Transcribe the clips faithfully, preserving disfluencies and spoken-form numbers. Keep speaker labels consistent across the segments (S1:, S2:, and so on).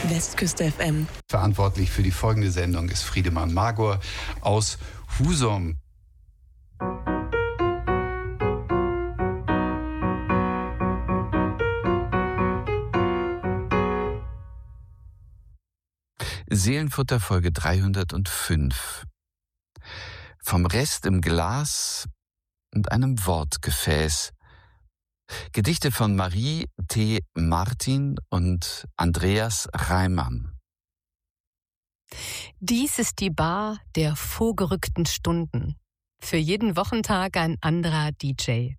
S1: Westküste F M.
S2: Verantwortlich für die folgende Sendung ist Friedemann Magor aus Husum. Seelenfutter Folge dreihundertfünf. Vom Rest im Glas und einem Wortgefäß. Gedichte von Marie T. Martin und Andreas Reimann.
S3: Dies ist die Bar der vorgerückten Stunden. Für jeden Wochentag ein anderer D J.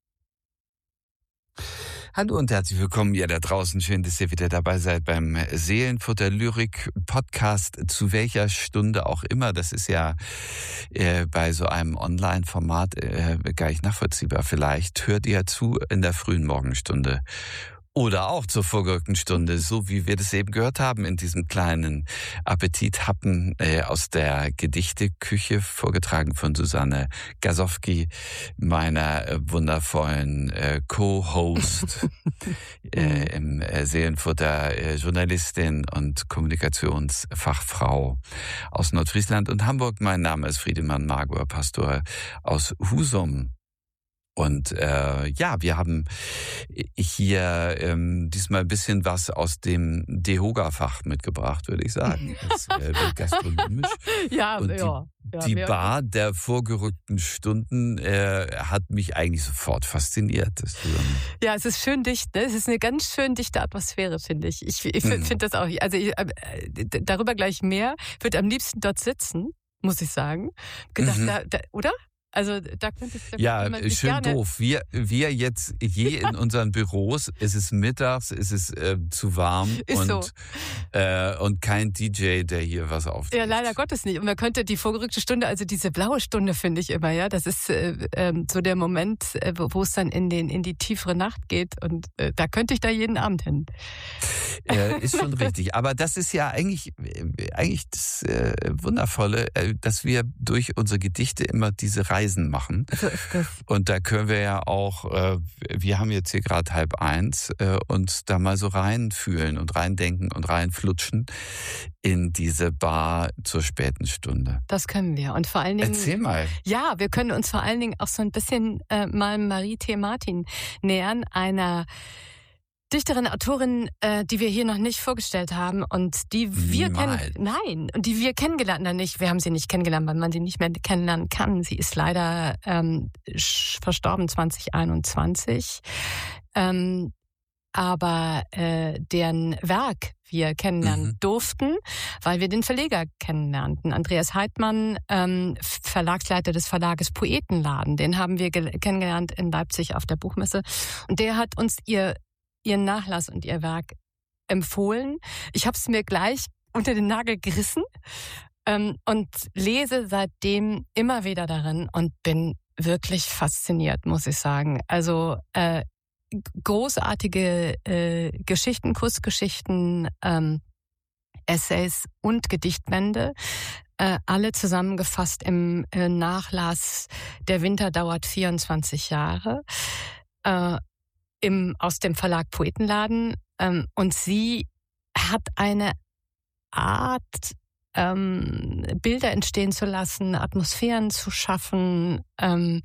S2: Hallo und herzlich willkommen, ihr da draußen. Schön, dass ihr wieder dabei seid beim Seelenfutter Lyrik Podcast, zu welcher Stunde auch immer. Das ist ja äh, bei so einem Online-Format äh, gar nicht nachvollziehbar. Vielleicht hört ihr zu in der frühen Morgenstunde. Oder auch zur vorgerückten Stunde, so wie wir das eben gehört haben in diesem kleinen Appetithappen äh, aus der Gedichteküche, vorgetragen von Susanne Gasowski, meiner äh, wundervollen äh, Co-Host äh, im äh, Seelenfutter, äh, Journalistin und Kommunikationsfachfrau aus Nordfriesland und Hamburg. Mein Name ist Friedemann Magor, Pastor aus Husum. Und äh, ja, wir haben hier ähm, diesmal ein bisschen was aus dem Dehoga-Fach mitgebracht, würde ich sagen. Das, äh, gastronomisch.
S3: Ja,
S2: und die,
S3: ja. Ja,
S2: die Bar der vorgerückten Stunden äh, hat mich eigentlich sofort fasziniert. Das, ähm
S3: ja, es ist schön dicht, ne? Es ist eine ganz schön dichte Atmosphäre, finde ich. Ich, ich finde find das auch, also ich, äh, darüber gleich mehr. Ich würde am liebsten dort sitzen, muss ich sagen. Gedacht, mhm. da, da, oder? Also da könnte ich... Da
S2: ja,
S3: könnte
S2: schön
S3: gerne
S2: doof. Wir, wir jetzt je in unseren Büros, es ist mittags, es ist äh, zu warm
S3: ist
S2: und,
S3: so.
S2: äh, und kein D J, der hier was auftritt.
S3: Ja, leider Gottes nicht. Und man könnte die vorgerückte Stunde, also diese blaue Stunde finde ich immer, ja, das ist äh, äh, so der Moment, äh, wo es dann in, den, in die tiefere Nacht geht und äh, da könnte ich da jeden Abend hin.
S2: Äh, ist schon richtig. Aber das ist ja eigentlich, eigentlich das äh, Wundervolle, äh, dass wir durch unsere Gedichte immer diese Reisen machen.
S3: So ist das.
S2: Und da können wir ja auch, äh, wir haben jetzt hier gerade halb eins, äh, uns da mal so reinfühlen und reindenken und reinflutschen in diese Bar zur späten Stunde.
S3: Das können wir. Und vor allen Dingen...
S2: Erzähl mal.
S3: Ja, wir können uns vor allen Dingen auch so ein bisschen äh, mal Marie T. Martin nähern, einer Dichterin, Autorin, äh, die wir hier noch nicht vorgestellt haben und die wir kennen, nein, und die wir kennengelernt haben, nicht, wir haben sie nicht kennengelernt, weil man sie nicht mehr kennenlernen kann. Sie ist leider ähm, verstorben zwanzig einundzwanzig, ähm, aber äh, deren Werk wir kennenlernen mhm. durften, weil wir den Verleger kennenlernten. Andreas Heidmann, ähm, Verlagsleiter des Verlages Poetenladen, den haben wir ge- kennengelernt in Leipzig auf der Buchmesse und der hat uns ihr ihren Nachlass und ihr Werk empfohlen. Ich habe es mir gleich unter den Nagel gerissen ähm, und lese seitdem immer wieder darin und bin wirklich fasziniert, muss ich sagen. Also äh, großartige äh, Geschichten, Kurzgeschichten, ähm, Essays und Gedichtbände, äh, alle zusammengefasst im äh, Nachlass Der Winter dauert vierundzwanzig Jahre. Äh, Im, aus dem Verlag Poetenladen ähm, und sie hat eine Art, ähm, Bilder entstehen zu lassen, Atmosphären zu schaffen, ähm,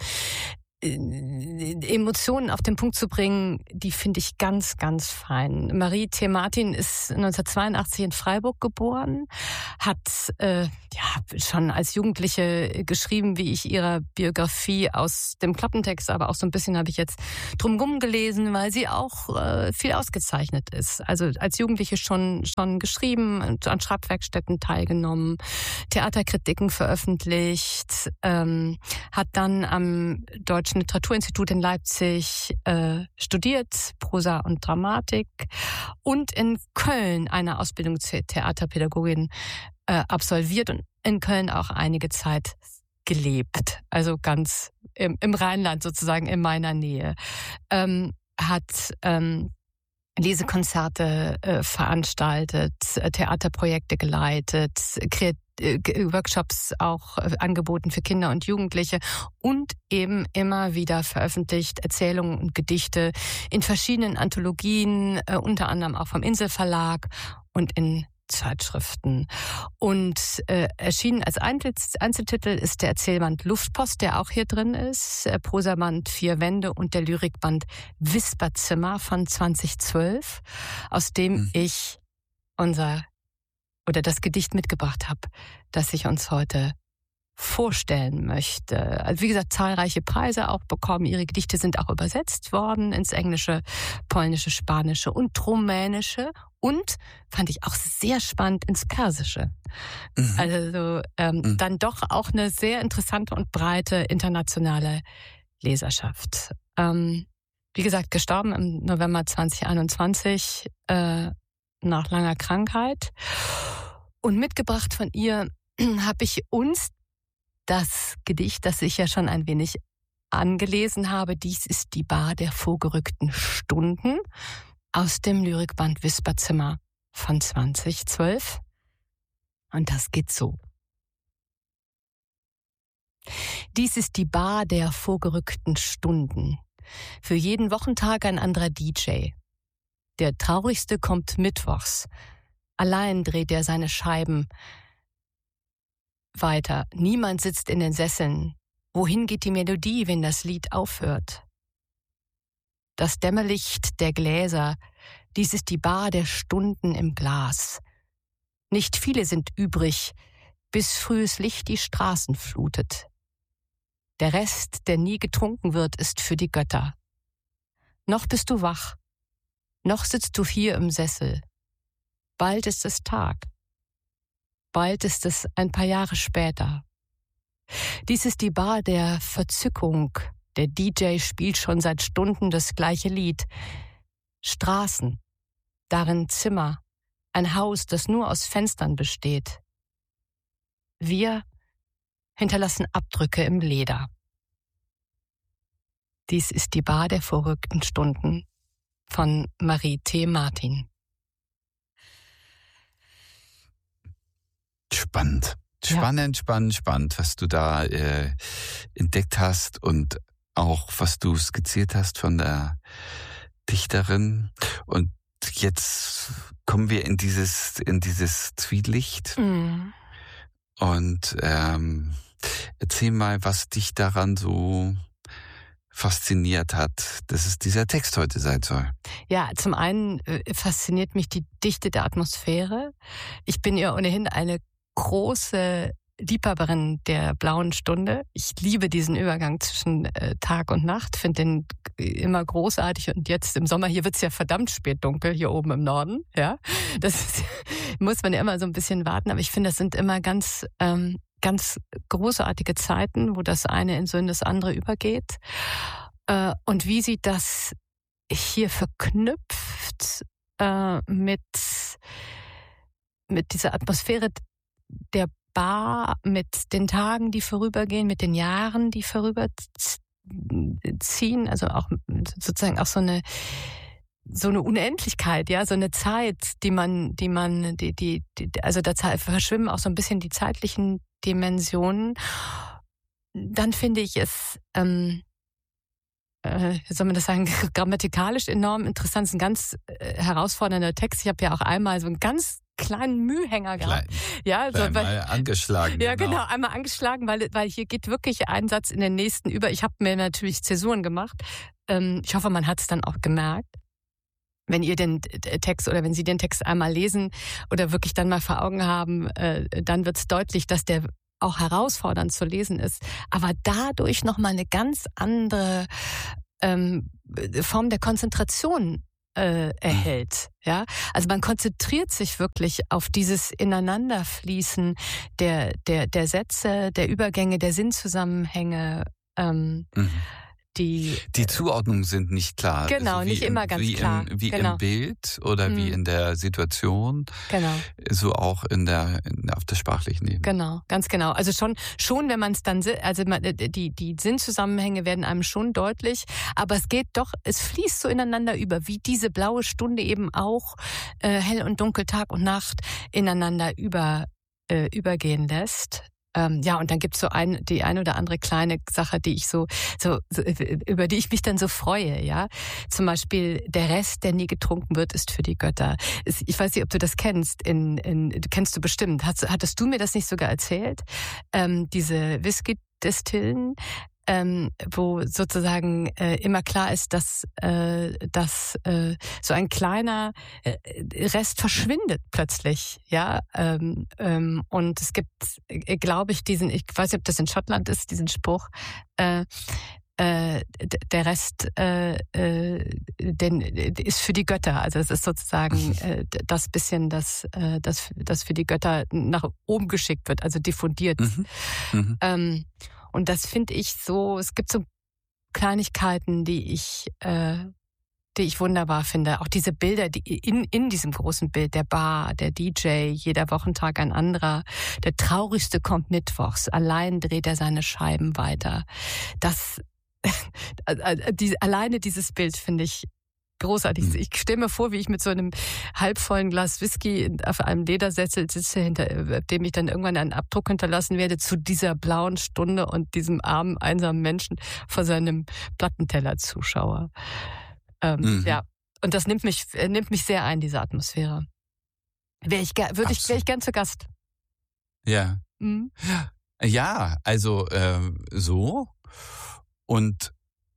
S3: Emotionen auf den Punkt zu bringen, die finde ich ganz, ganz fein. Marie T. Martin ist neunzehnhundertzweiundachtzig in Freiburg geboren, hat äh, ja schon als Jugendliche geschrieben, wie ich ihrer Biografie aus dem Klappentext, aber auch so ein bisschen habe ich jetzt drumherum gelesen, weil sie auch äh, viel ausgezeichnet ist. Also als Jugendliche schon schon geschrieben und an Schreibwerkstätten teilgenommen, Theaterkritiken veröffentlicht, ähm, hat dann am Deutschen Literaturinstitut in Leipzig äh, studiert, Prosa und Dramatik und in Köln eine Ausbildung zur Theaterpädagogin äh, absolviert und in Köln auch einige Zeit gelebt, also ganz im, im Rheinland sozusagen in meiner Nähe. Ähm, hat ähm, Lesekonzerte äh, veranstaltet, äh, Theaterprojekte geleitet, Kreat- äh, Workshops auch äh, angeboten für Kinder und Jugendliche und eben immer wieder veröffentlicht Erzählungen und Gedichte in verschiedenen Anthologien, äh, unter anderem auch vom Inselverlag und in Zeitschriften. Und äh, erschienen als Einzeltitel ist der Erzählband Luftpost, der auch hier drin ist, der Prosaband Vier Wände und der Lyrikband Wisperzimmer von zweitausendzwölf, aus dem mhm. ich unser oder das Gedicht mitgebracht habe, das ich uns heute vorstellen möchte. Also wie gesagt, zahlreiche Preise auch bekommen. Ihre Gedichte sind auch übersetzt worden ins Englische, Polnische, Spanische und Rumänische und, fand ich auch sehr spannend, ins Persische. Mhm. Also ähm, mhm. dann doch auch eine sehr interessante und breite internationale Leserschaft. Ähm, wie gesagt, gestorben im November zweitausendeinundzwanzig äh, nach langer Krankheit. Und mitgebracht von ihr habe ich uns das Gedicht, das ich ja schon ein wenig angelesen habe. Dies ist die Bar der vorgerückten Stunden aus dem Lyrikband Wisperzimmer von zweitausendzwölf. Und das geht so. Dies ist die Bar der vorgerückten Stunden. Für jeden Wochentag ein anderer D J. Der Traurigste kommt mittwochs. Allein dreht er seine Scheiben weiter. Niemand sitzt in den Sesseln. Wohin geht die Melodie, wenn das Lied aufhört? Das Dämmerlicht der Gläser, dies ist die Bar der Stunden im Glas. Nicht viele sind übrig, bis frühes Licht die Straßen flutet. Der Rest, der nie getrunken wird, ist für die Götter. Noch bist du wach, noch sitzt du hier im Sessel. Bald ist es Tag. Bald ist es ein paar Jahre später. Dies ist die Bar der Verzückung. Der D J spielt schon seit Stunden das gleiche Lied. Straßen, darin Zimmer, ein Haus, das nur aus Fenstern besteht. Wir hinterlassen Abdrücke im Leder. Dies ist die Bar der vorrückten Stunden von Marie T. Martin.
S2: Spannend. Spannend, ja. spannend, spannend, was du da äh, entdeckt hast und auch was du skizziert hast von der Dichterin. Und jetzt kommen wir in dieses in dieses Zwielicht. Mhm. Und ähm, erzähl mal, was dich daran so fasziniert hat, dass es dieser Text heute sein soll.
S3: Ja, zum einen äh, fasziniert mich die Dichte der Atmosphäre. Ich bin ja ohnehin eine große Liebhaberin der blauen Stunde. Ich liebe diesen Übergang zwischen äh, Tag und Nacht, finde den immer großartig. Und jetzt im Sommer, hier wird's ja verdammt spät dunkel, hier oben im Norden. Ja, das ist, muss man ja immer so ein bisschen warten. Aber ich finde, das sind immer ganz, ähm, ganz großartige Zeiten, wo das eine in so in das andere übergeht. Äh, und wie sie das hier verknüpft äh, mit, mit dieser Atmosphäre der Bar, mit den Tagen, die vorübergehen, mit den Jahren, die vorüberziehen, also auch sozusagen auch so eine so eine Unendlichkeit, ja, so eine Zeit, die man, die man, die, die, die also da verschwimmen auch so ein bisschen die zeitlichen Dimensionen. Dann finde ich es, ähm, äh, wie soll man das sagen, grammatikalisch enorm interessant. Es ist ein ganz äh, herausfordernder Text. Ich habe ja auch einmal so einen ganz kleinen Mühhänger gehabt.
S2: Klein,
S3: ja, so,
S2: einmal
S3: weil,
S2: angeschlagen.
S3: Ja, genau. genau, einmal angeschlagen, weil, weil hier geht wirklich ein Satz in den nächsten über. Ich habe mir natürlich Zäsuren gemacht. Ähm, ich hoffe, man hat es dann auch gemerkt. Wenn ihr den Text oder wenn Sie den Text einmal lesen oder wirklich dann mal vor Augen haben, äh, dann wird es deutlich, dass der auch herausfordernd zu lesen ist, aber dadurch nochmal eine ganz andere ähm, Form der Konzentration äh, erhält. Ja, also man konzentriert sich wirklich auf dieses Ineinanderfließen der der der Sätze, der Übergänge, der Sinnzusammenhänge. Ähm, mhm. Die,
S2: die Zuordnungen sind nicht klar.
S3: Genau,
S2: also
S3: nicht
S2: im,
S3: immer ganz
S2: wie
S3: klar.
S2: Im, wie
S3: genau.
S2: im Bild oder hm. wie in der Situation.
S3: Genau.
S2: So auch in der, in, auf der sprachlichen Ebene.
S3: Genau, ganz genau. Also schon, schon, wenn man es dann, also die, die Sinnzusammenhänge werden einem schon deutlich, aber es geht doch, es fließt so ineinander über, wie diese blaue Stunde eben auch äh, hell und dunkel, Tag und Nacht ineinander über, äh, übergehen lässt. Ähm, ja, und dann gibt's so ein, die eine oder andere kleine Sache, die ich so, so, so, über die ich mich dann so freue, ja. Zum Beispiel, der Rest, der nie getrunken wird, ist für die Götter. Ich weiß nicht, ob du das kennst, in, in, kennst du bestimmt. Hast, hattest du mir das nicht sogar erzählt? Ähm, diese Whisky-Destillen, Ähm, wo sozusagen äh, immer klar ist, dass, äh, dass äh, so ein kleiner äh, Rest verschwindet plötzlich, ja. Ähm, ähm, und es gibt, äh, glaube ich, diesen, ich weiß nicht, ob das in Schottland ist, diesen Spruch, äh, äh, der Rest äh, äh, den, ist für die Götter. Also es ist sozusagen äh, das bisschen, das, äh, das, das für die Götter nach oben geschickt wird, also diffundiert.
S2: Mhm. Mhm.
S3: Ähm, Und das finde ich so, es gibt so Kleinigkeiten, die ich, äh, die ich wunderbar finde. Auch diese Bilder, die in, in diesem großen Bild, der Bar, der D J, jeder Wochentag ein anderer. Der Traurigste kommt mittwochs, allein dreht er seine Scheiben weiter. Das, die, alleine dieses Bild finde ich großartig. Ich stelle mir vor, wie ich mit so einem halbvollen Glas Whisky auf einem Ledersessel sitze, hinter dem ich dann irgendwann einen Abdruck hinterlassen werde, zu dieser blauen Stunde und diesem armen, einsamen Menschen vor seinem Plattenteller zuschaue. Ähm, mhm. Ja, und das nimmt mich, nimmt mich sehr ein, diese Atmosphäre. Wäre ich, würde ich, wäre ich gern zu Gast.
S2: Ja. Mhm. Ja, also äh, so und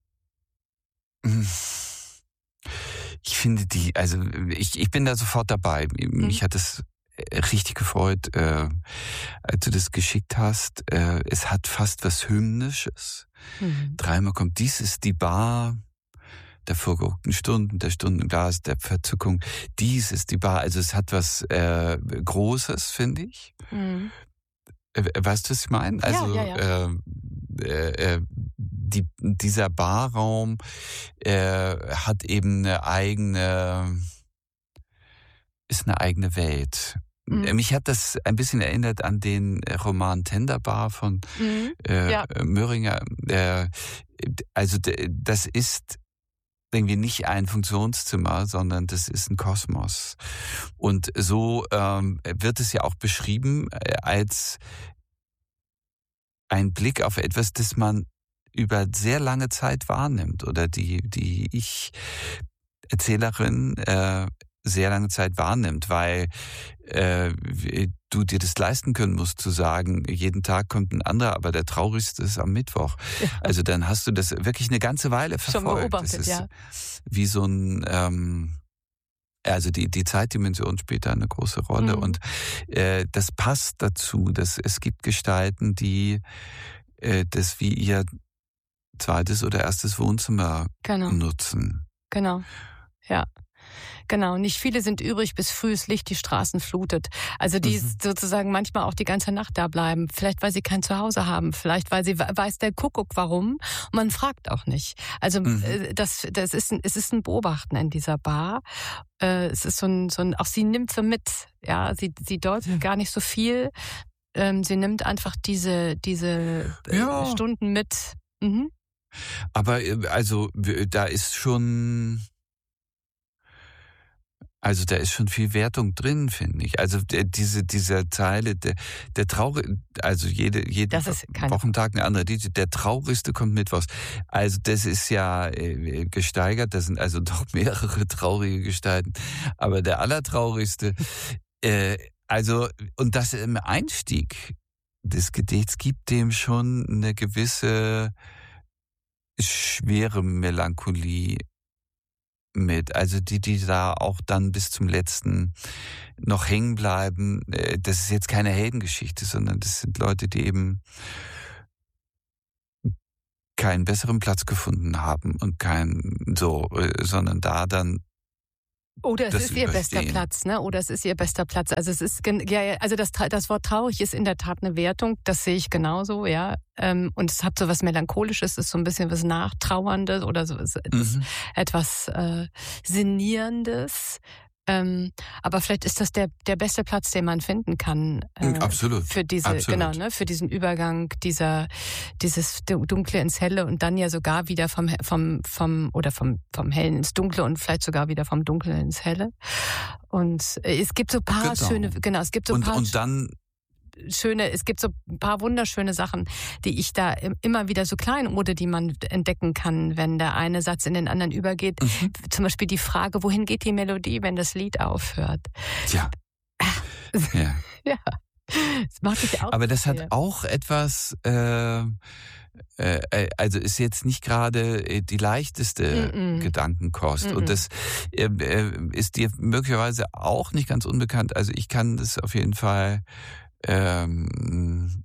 S2: ich finde die, also ich, ich bin da sofort dabei. Mhm. Mich hat es richtig gefreut, äh, als du das geschickt hast. Äh, es hat fast was Hymnisches. Mhm. Dreimal kommt, dies ist die Bar der vorgerückten Stunden, der Stundenglas, der Verzückung. Dies ist die Bar. Also es hat was äh, Großes, finde ich. Mhm. Äh, weißt du, was ich meine? Also
S3: ja, ja, ja.
S2: Äh, äh, die, dieser Barraum äh, hat eben eine eigene, ist eine eigene Welt. Mhm. Mich hat das ein bisschen erinnert an den Roman Tenderbar von mhm. äh, ja. Möhringer. Äh, also das ist irgendwie nicht ein Funktionszimmer, sondern das ist ein Kosmos. Und so ähm, wird es ja auch beschrieben als ein Blick auf etwas, das man über sehr lange Zeit wahrnimmt oder die die Ich-Erzählerin äh, sehr lange Zeit wahrnimmt, weil äh, du dir das leisten können musst zu sagen, jeden Tag kommt ein anderer, aber der traurigste ist am Mittwoch. Ja. Also dann hast du das wirklich eine ganze Weile verfolgt.
S3: Schon beobachtet,
S2: das ist
S3: ja.
S2: Wie so ein ähm, also die die Zeitdimension spielt da eine große Rolle mhm. und äh, das passt dazu, dass es gibt Gestalten, die äh, das wie ihr zweites oder erstes Wohnzimmer genau. nutzen.
S3: Genau, ja. Genau, nicht viele sind übrig, bis frühes Licht die Straßen flutet. Also die mhm. sozusagen manchmal auch die ganze Nacht da bleiben. Vielleicht, weil sie kein Zuhause haben. Vielleicht, weil sie weiß der Kuckuck warum. Und man fragt auch nicht. Also mhm. das, das ist ein, es ist ein Beobachten in dieser Bar. Es ist so ein, so ein, auch sie nimmt so mit. Ja, sie, sie deutet ja. gar nicht so viel. Sie nimmt einfach diese, diese ja. Stunden mit. Mhm.
S2: Aber also da ist schon... Also da ist schon viel Wertung drin, finde ich. Also der, diese diese Zeile, der, der traurige, also jede jeden Wochentag eine andere. Der traurigste kommt mittwochs. Also das ist ja äh, gesteigert. Das sind also doch mehrere traurige Gestalten. Aber der allertraurigste, äh, also und das im Einstieg des Gedichts gibt dem schon eine gewisse schwere Melancholie mit, also die, die da auch dann bis zum letzten noch hängen bleiben. Das ist jetzt keine Heldengeschichte, sondern das sind Leute, die eben keinen besseren Platz gefunden haben und keinen so, sondern da dann
S3: Oder es ist ihr bester Platz, ne? Oder es ist ihr bester Platz. Also es ist ja, also das das Wort traurig ist in der Tat eine Wertung. Das sehe ich genauso, ja. Und es hat so was Melancholisches, ist so ein bisschen was Nachtrauerndes oder so etwas, mhm. etwas äh, Sinnierendes. Ähm, aber vielleicht ist das der der beste Platz, den man finden kann.
S2: Äh, Absolut.
S3: Für diese,
S2: Absolut.
S3: genau, ne, für diesen Übergang dieser dieses Dunkle ins Helle und dann ja sogar wieder vom vom vom oder vom vom Hellen ins Dunkle und vielleicht sogar wieder vom Dunklen ins Helle. Und es gibt so ein paar
S2: genau.
S3: schöne, genau, es gibt so ein
S2: und,
S3: paar
S2: und dann
S3: schöne, es gibt so ein paar wunderschöne Sachen, die ich da immer wieder so Kleinode, die man entdecken kann, wenn der eine Satz in den anderen übergeht. Mhm. Zum Beispiel die Frage, wohin geht die Melodie, wenn das Lied aufhört?
S2: Ja. ja.
S3: ja. Das mag ich auch.
S2: Aber das
S3: sehr.
S2: hat auch etwas, äh, äh, also ist jetzt nicht gerade die leichteste Mm-mm. Gedankenkost. Mm-mm. Und das äh, ist dir möglicherweise auch nicht ganz unbekannt. Also ich kann das auf jeden Fall ähm,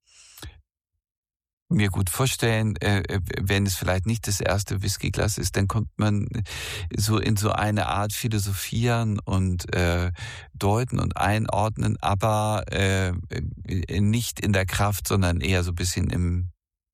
S2: mir gut vorstellen, äh, wenn es vielleicht nicht das erste Whiskyglas ist, dann kommt man so in so eine Art Philosophieren und äh, Deuten und Einordnen, aber äh, nicht in der Kraft, sondern eher so ein bisschen im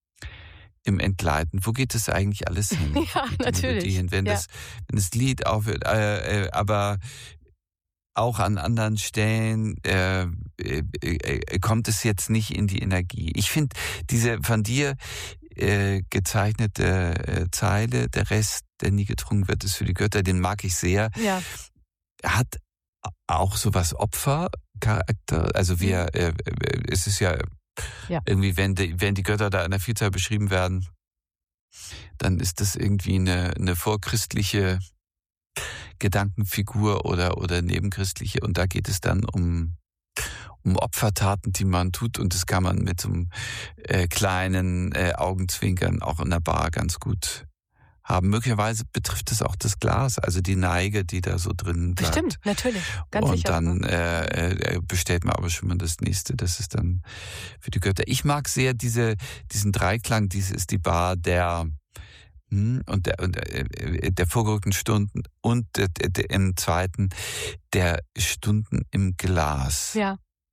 S2: im Entgleiten. Wo geht das eigentlich alles hin?
S3: Ja, natürlich.
S2: Hin? Wenn,
S3: ja.
S2: Das, wenn das Lied aufhört, äh, äh, aber auch an anderen Stellen äh, äh, äh, kommt es jetzt nicht in die Energie. Ich finde diese von dir äh, gezeichnete äh, Zeile, der Rest, der nie getrunken wird, ist für die Götter, den mag ich sehr.
S3: Ja.
S2: Hat auch sowas Opfercharakter. Also wir, äh, es ist ja, ja. irgendwie, wenn die, wenn die Götter da in der Vielzahl beschrieben werden, dann ist das irgendwie eine, eine vorchristliche Gedankenfigur oder, oder nebenchristliche. Und da geht es dann um, um Opfertaten, die man tut. Und das kann man mit so einem äh, kleinen äh, Augenzwinkern auch in der Bar ganz gut haben. Möglicherweise betrifft es auch das Glas, also die Neige, die da so drin bleibt.
S3: Bestimmt, natürlich. Ganz
S2: und
S3: sicher.
S2: dann äh, äh, bestellt man aber schon mal das nächste. Das ist dann für die Götter. Ich mag sehr diese, diesen Dreiklang. Dies ist die Bar der und der, und der vorgerückten Stunden und der, der, im zweiten der Stunden im Glas.
S3: Ja.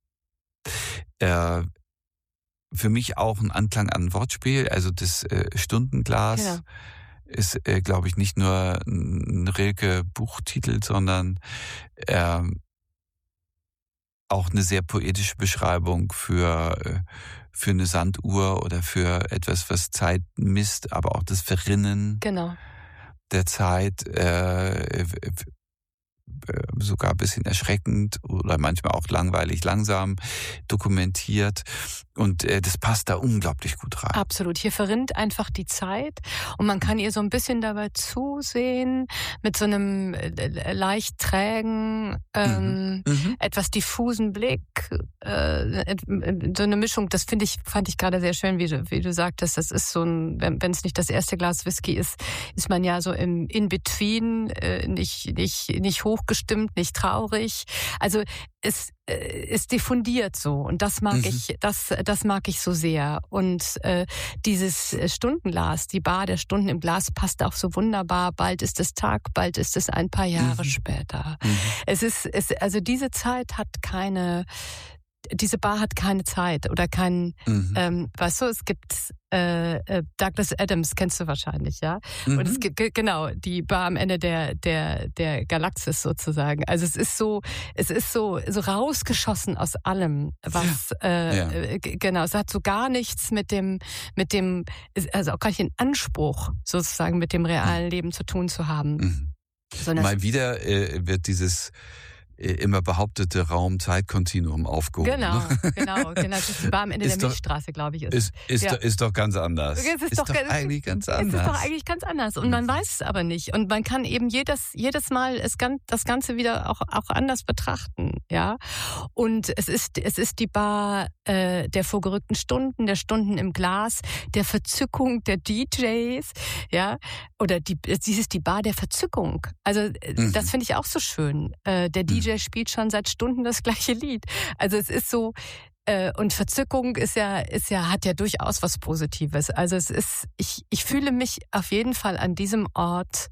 S2: Äh, für mich auch ein Anklang an ein Wortspiel. Also das äh, Stundenglas genau. ist, äh, glaube ich, nicht nur ein Rilke-Buchtitel, sondern äh, auch eine sehr poetische Beschreibung für äh, für eine Sanduhr oder für etwas, was Zeit misst, aber auch das Verrinnen
S3: genau.
S2: der Zeit, äh, sogar ein bisschen erschreckend oder manchmal auch langweilig langsam dokumentiert. Und äh, das passt da unglaublich gut rein.
S3: Absolut. Hier verrinnt einfach die Zeit und man kann ihr so ein bisschen dabei zusehen mit so einem leicht trägen, ähm, mhm. etwas diffusen Blick. Äh, so eine Mischung, das finde ich, fand ich gerade sehr schön, wie du, wie du sagtest. Das ist so ein, wenn es nicht das erste Glas Whisky ist, ist man ja so im In-Between, äh, nicht, nicht, nicht hochgestimmt, nicht traurig. Also es ist diffundiert so und das mag mhm. ich, das, das mag ich so sehr. Und äh, dieses Stundenglas, die Bar der Stunden im Glas passt auch so wunderbar. Bald ist es Tag, bald ist es ein paar Jahre mhm. später. Mhm. Es ist, es, also diese Zeit hat keine, diese Bar hat keine Zeit oder kein, mhm. ähm, weißt du, es gibt äh, äh, Douglas Adams, kennst du wahrscheinlich, ja? Mhm. Und es gibt genau die Bar am Ende der der der Galaxis sozusagen. Also es ist so, es ist so so rausgeschossen aus allem, was ja. Äh, ja. äh, genau. Es hat so gar nichts mit dem mit dem, also auch gar nicht den Anspruch sozusagen mit dem realen Leben zu tun zu haben.
S2: Mhm. Sondern mal wieder äh, wird dieses immer behauptete Raum-Zeit-Kontinuum aufgehoben.
S3: Genau, genau, genau. Das ist die Bar am Ende ist der Milchstraße, glaube ich. Ist,
S2: ist, ist,
S3: ja.
S2: doch, ist doch ganz anders.
S3: Es ist,
S2: ist
S3: doch,
S2: doch eigentlich ganz anders.
S3: Es ist doch eigentlich ganz anders. Und man weiß es aber nicht. Und man kann eben jedes, jedes Mal es, das Ganze wieder auch, auch anders betrachten. Ja. Und es ist, es ist die Bar äh, der vorgerückten Stunden, der Stunden im Glas, der Verzückung der D Js. Ja. Oder die, dies ist die Bar der Verzückung. Also mhm. das finde ich auch so schön. Äh, der D J mhm. spielt schon seit Stunden das gleiche Lied. Also es ist so, äh, und Verzückung ist ja, ist ja, hat ja durchaus was Positives. Also es ist, ich, ich fühle mich auf jeden Fall an diesem Ort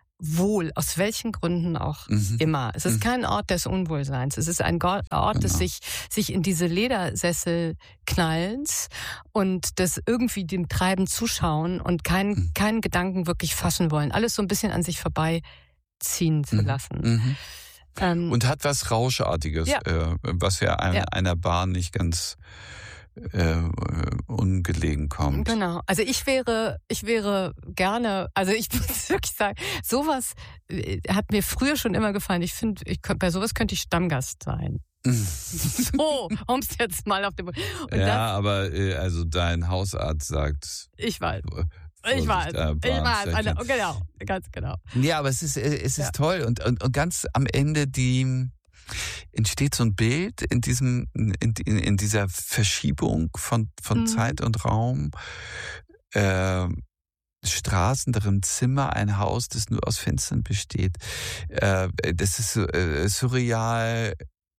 S3: wohl, aus welchen Gründen auch mhm. immer. Es ist mhm. kein Ort des Unwohlseins. Es ist ein Ort genau. des sich, sich in diese Ledersessel knallens und des irgendwie dem Treiben zuschauen und keinen, mhm. keinen Gedanken wirklich fassen wollen. Alles so ein bisschen an sich vorbeiziehen zu lassen.
S2: Mhm. Ähm, und hat was Rauschartiges, ja. äh, was ja, ein, ja einer Bar nicht ganz äh, ungelegen kommt.
S3: Genau. Also ich wäre, ich wäre gerne, also ich muss wirklich sagen, sowas hat mir früher schon immer gefallen. Ich finde, ich, bei sowas könnte ich Stammgast sein. So, um es jetzt mal auf den... Und
S2: ja,
S3: das,
S2: aber äh, also dein Hausarzt sagt...
S3: Ich weiß.
S2: Vorsicht,
S3: ich weiß.
S2: Äh,
S3: ich weiß. Eine, genau, ganz genau.
S2: Ja, aber es ist, es ist
S3: ja.
S2: toll. Und, und, und ganz am Ende die... entsteht so ein Bild in diesem, in, in, in dieser Verschiebung von, von mhm. Zeit und Raum. Äh, Straßen, darin Zimmer, ein Haus, das nur aus Fenstern besteht. Äh, das ist äh, surreal,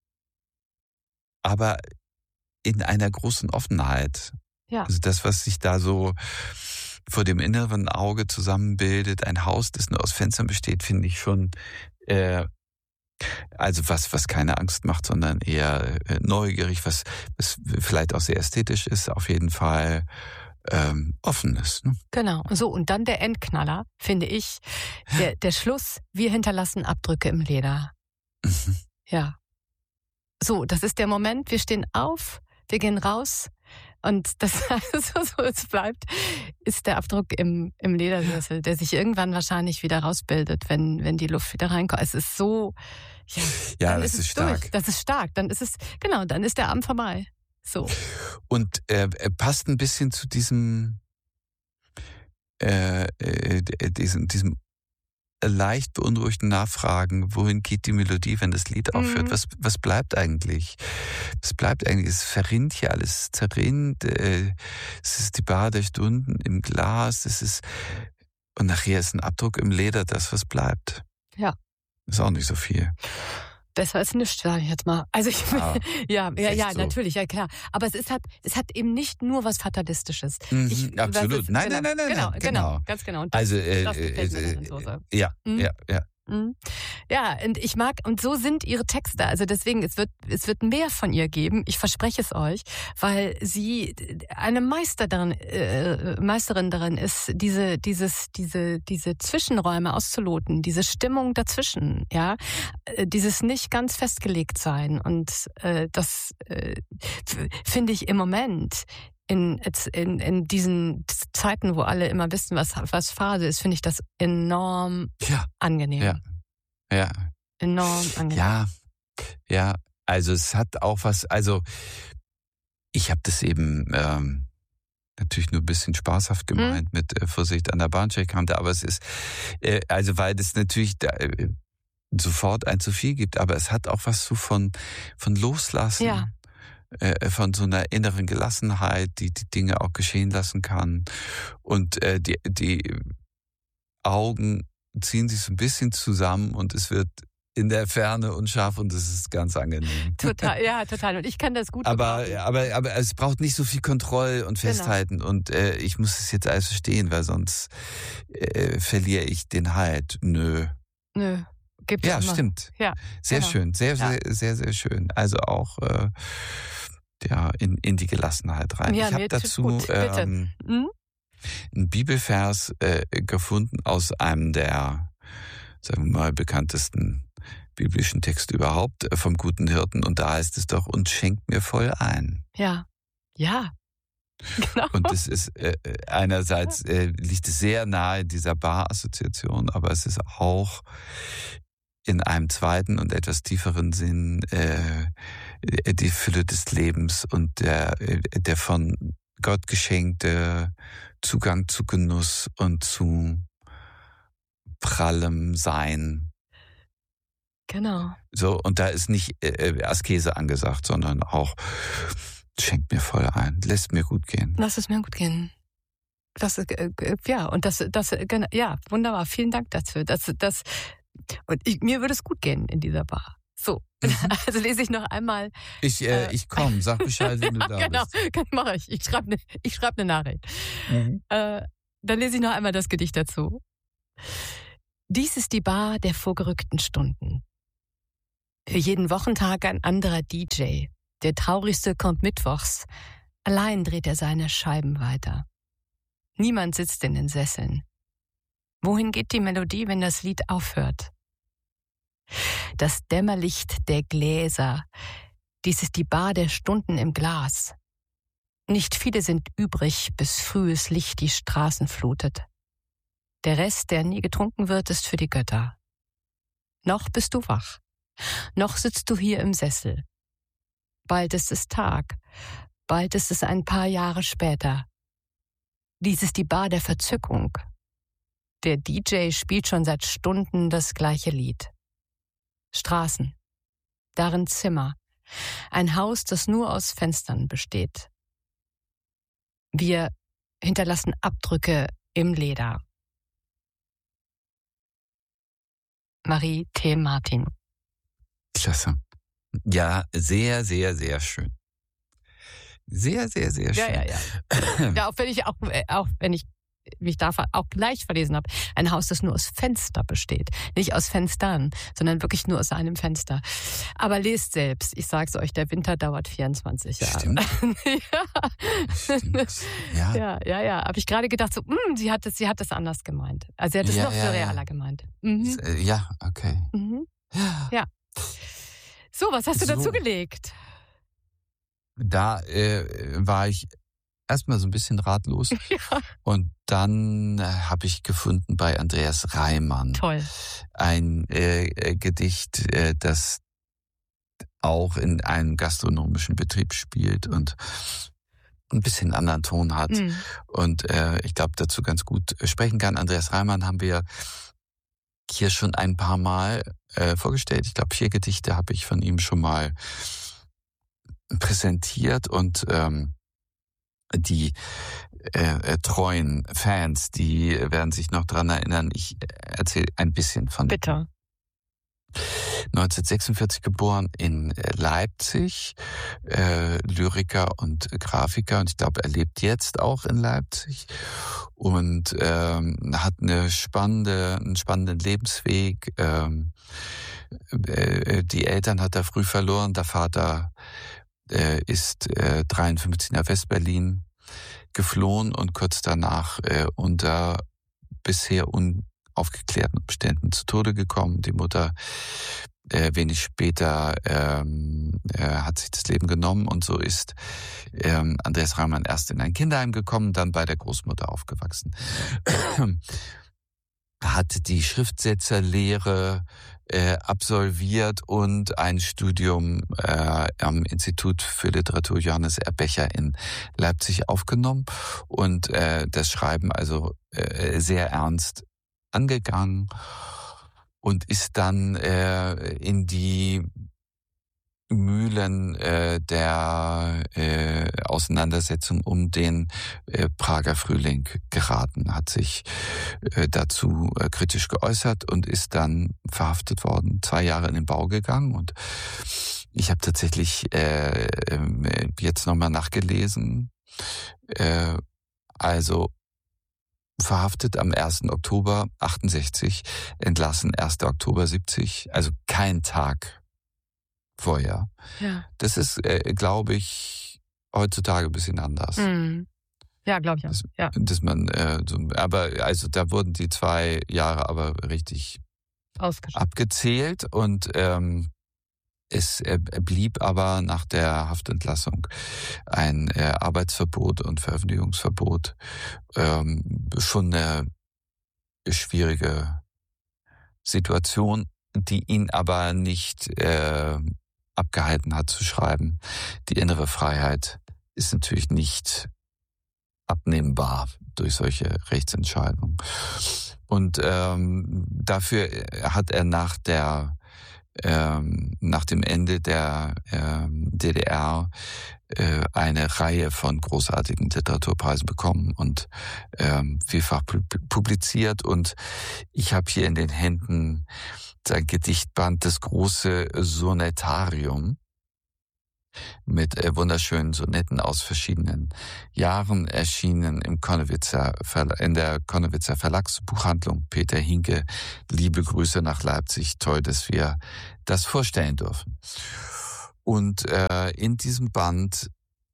S2: aber in einer großen Offenheit.
S3: Ja.
S2: Also das, was sich da so vor dem inneren Auge zusammenbildet, ein Haus, das nur aus Fenstern besteht, finde ich schon äh, also was, was keine Angst macht, sondern eher neugierig, was, was vielleicht auch sehr ästhetisch ist, auf jeden Fall ähm, offen ist. Ne?
S3: Genau. So, und dann der Endknaller, finde ich, der, der Schluss, wir hinterlassen Abdrücke im Leder.
S2: Mhm.
S3: Ja. So, das ist der Moment, wir stehen auf, wir gehen raus und das, also, so es bleibt, ist der Abdruck im, im Ledersessel, der sich irgendwann wahrscheinlich wieder rausbildet, wenn, wenn die Luft wieder reinkommt. Es ist so, ja,
S2: ja
S3: dann
S2: das
S3: ist,
S2: ist
S3: es
S2: stark.
S3: Durch. Das ist stark. Dann ist es, genau, dann ist der Abend vorbei. So.
S2: Und äh, passt ein bisschen zu diesem, äh, äh, diesem, diesem leicht beunruhigten Nachfragen, wohin geht die Melodie, wenn das Lied aufhört?
S3: Mhm.
S2: Was, was bleibt eigentlich? Was bleibt eigentlich? Es verrinnt hier alles, zerrinnt. Äh, es ist die Bar der Stunden im Glas. Es ist, und nachher ist ein Abdruck im Leder, das, was bleibt.
S3: Ja.
S2: Ist auch nicht so viel.
S3: Besser ist nichts, sage ich jetzt mal. Also ich,
S2: ah,
S3: ja, ja, ja,
S2: so.
S3: natürlich, ja klar. Aber es ist halt, es hat eben nicht nur was Fatalistisches.
S2: Mhm,
S3: ich,
S2: absolut.
S3: Ist,
S2: nein,
S3: genau,
S2: nein, nein, nein,
S3: genau,
S2: nein,
S3: genau,
S2: genau,
S3: ganz genau. Und das,
S2: also äh,
S3: das gefällt
S2: äh,
S3: mir daran so sehr.
S2: ja,
S3: mhm.
S2: ja, ja.
S3: Mhm. Ja, und ich mag, und so sind ihre Texte. Also deswegen, es wird, es wird mehr von ihr geben. Ich verspreche es euch, weil sie eine Meister darin, äh, Meisterin darin ist, diese, dieses, diese, diese Zwischenräume auszuloten, diese Stimmung dazwischen, ja, dieses nicht ganz festgelegt sein. Und äh, das äh, finde ich im Moment In, in, in diesen Zeiten, wo alle immer wissen, was, was Phase ist, finde ich das enorm
S2: ja.
S3: angenehm.
S2: Ja. Ja.
S3: Enorm angenehm.
S2: Ja. Ja. Also es hat auch was, also ich habe das eben ähm, natürlich nur ein bisschen spaßhaft gemeint hm. mit äh, Vorsicht an der Bahnsteigkante, aber es ist, äh, also weil das natürlich da, äh, sofort ein zu viel gibt, aber es hat auch was so von, von Loslassen.
S3: Ja.
S2: Von so einer inneren Gelassenheit, die die Dinge auch geschehen lassen kann. Und äh, die, die Augen ziehen sich so ein bisschen zusammen und es wird in der Ferne unscharf und es ist ganz angenehm.
S3: Total, ja, total. Und ich kann das gut
S2: aber,
S3: gebrauchen.
S2: aber, aber es braucht nicht so viel Kontroll und Festhalten. Genau. Und äh, ich muss es jetzt alles verstehen, weil sonst äh, verliere ich den Halt. Nö.
S3: Nö. Gibt's
S2: ja,
S3: immer.
S2: Stimmt.
S3: Ja,
S2: sehr
S3: genau.
S2: schön, sehr,
S3: ja.
S2: sehr, sehr, sehr schön. Also auch äh, ja, in, in die Gelassenheit rein.
S3: Ja,
S2: ich habe
S3: nee,
S2: dazu
S3: gut,
S2: ähm,
S3: hm?
S2: einen Bibelvers äh, gefunden aus einem der, sagen wir mal, bekanntesten biblischen Texte überhaupt, äh, vom guten Hirten. Und da heißt es doch, und schenkt mir voll ein.
S3: Ja, ja. Genau.
S2: Und das ist äh, einerseits äh, liegt es sehr nahe dieser Bar-Assoziation, aber es ist auch in einem zweiten und etwas tieferen Sinn äh, die Fülle des Lebens und der, der von Gott geschenkte Zugang zu Genuss und zu prallem Sein.
S3: Genau.
S2: So, und da ist nicht äh, Askese angesagt, sondern auch schenkt mir voll ein, lässt mir gut gehen.
S3: Lass es mir gut gehen. Das, äh, ja, und das, das, ja, wunderbar. Vielen Dank dafür. Das, das, und ich, mir würde es gut gehen in dieser Bar. So, mhm. Also lese ich noch einmal.
S2: Ich, äh,
S3: äh,
S2: ich komme, sag Bescheid, wenn du da
S3: genau,
S2: bist.
S3: Genau, mache ich. Ich schreibe eine ich schreib ne Nachricht.
S2: Mhm.
S3: Äh, dann lese ich noch einmal das Gedicht dazu. Dies ist die Bar der vorgerückten Stunden. Für jeden Wochentag ein anderer D J. Der traurigste kommt mittwochs. Allein dreht er seine Scheiben weiter. Niemand sitzt in den Sesseln. Wohin geht die Melodie, wenn das Lied aufhört? Das Dämmerlicht der Gläser. Dies ist die Bar der Stunden im Glas. Nicht viele sind übrig, bis frühes Licht die Straßen flutet. Der Rest, der nie getrunken wird, ist für die Götter. Noch bist du wach. Noch sitzt du hier im Sessel. Bald ist es Tag. Bald ist es ein paar Jahre später. Dies ist die Bar der Verzückung. Der D J spielt schon seit Stunden das gleiche Lied. Straßen. Darin Zimmer. Ein Haus, das nur aus Fenstern besteht. Wir hinterlassen Abdrücke im Leder. Marie T. Martin.
S2: Klasse. Ja, sehr, sehr, sehr schön. Sehr, sehr, sehr schön.
S3: Ja, ja, ja. Ja, auch wenn ich, auch, auch wenn ich mich da auch gleich verlesen habe, ein Haus, das nur aus Fenster besteht. Nicht aus Fenstern, sondern wirklich nur aus einem Fenster. Aber lest selbst. Ich sag's euch, der Winter dauert vierundzwanzig Jahre.
S2: Stimmt.
S3: Ja.
S2: Stimmt. Ja.
S3: Ja, ja, ja. Habe ich gerade gedacht, so, mh, sie hat das, sie hat das anders gemeint. Also sie hat es
S2: Ja,
S3: noch
S2: ja,
S3: surrealer
S2: ja.
S3: gemeint. Mhm.
S2: Ja, okay.
S3: Mhm.
S2: Ja.
S3: Ja. So, was hast du
S2: So.
S3: dazu gelegt?
S2: Da äh, war ich erstmal so ein bisschen ratlos.
S3: Ja,
S2: Und dann äh, habe ich gefunden bei Andreas Reimann
S3: toll.
S2: ein äh, äh, Gedicht, äh, das auch in einem gastronomischen Betrieb spielt und ein bisschen anderen Ton hat.
S3: Mhm.
S2: Und äh, ich glaube, dazu ganz gut sprechen kann. Andreas Reimann haben wir hier schon ein paar Mal äh, vorgestellt. Ich glaube, vier Gedichte habe ich von ihm schon mal präsentiert und ähm, die äh, äh, treuen Fans, die werden sich noch dran erinnern. Ich erzähle ein bisschen von
S3: Bitte.
S2: neunzehnhundertsechsundvierzig geboren in Leipzig, äh, Lyriker und Grafiker, und ich glaube, er lebt jetzt auch in Leipzig und ähm, hat eine spannende, einen spannenden Lebensweg. Ähm, äh, die Eltern hat er früh verloren, der Vater äh, ist äh, dreiundfünfzig nach Westberlin geflohen und kurz danach äh, unter bisher unaufgeklärten Umständen zu Tode gekommen. Die Mutter äh, wenig später ähm, äh, hat sich das Leben genommen, und so ist ähm, Andreas Reimann erst in ein Kinderheim gekommen, dann bei der Großmutter aufgewachsen. Hat die Schriftsetzerlehre äh, absolviert und ein Studium äh, am Institut für Literatur Johannes R. Becher in Leipzig aufgenommen und äh, das Schreiben also äh, sehr ernst angegangen und ist dann äh, in die Mühlen äh, der äh, Auseinandersetzung um den äh, Prager Frühling geraten, hat sich äh, dazu äh, kritisch geäußert und ist dann verhaftet worden, zwei Jahre in den Bau gegangen. Und ich habe tatsächlich äh, äh, jetzt nochmal nachgelesen, äh, also verhaftet am ersten Oktober achtundsechzig, entlassen ersten Oktober siebzig, also kein Tag vorher.
S3: Ja,
S2: Das ist, äh, glaube ich, heutzutage ein bisschen anders.
S3: mhm. Ja, glaube ich auch.
S2: Dass,
S3: Ja.
S2: dass man, äh, so, aber also da wurden die zwei Jahre aber richtig
S3: Ausgeschöpft.
S2: abgezählt und ähm, es äh, blieb aber nach der Haftentlassung ein äh, Arbeitsverbot und Veröffentlichungsverbot. Ähm, schon eine schwierige Situation, die ihn aber nicht äh, abgehalten hat zu schreiben. Die innere Freiheit ist natürlich nicht abnehmbar durch solche Rechtsentscheidungen. Und ähm, dafür hat er nach der ähm, nach dem Ende der ähm, D D R äh, eine Reihe von großartigen Literaturpreisen bekommen und ähm, vielfach publiziert. Und ich habe hier in den Händen sein Gedichtband, das große Sonettarium, mit äh, wunderschönen Sonetten aus verschiedenen Jahren, erschienen im Konnewitzer Verla- in der Konnewitzer Verlagsbuchhandlung. Peter Hinke, liebe Grüße nach Leipzig. Toll, dass wir das vorstellen dürfen. Und äh, in diesem Band